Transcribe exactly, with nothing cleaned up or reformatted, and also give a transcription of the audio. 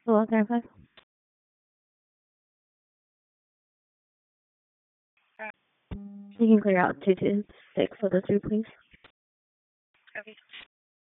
Hello, Grandpa. You can clear out two two six for the three, please. Okay.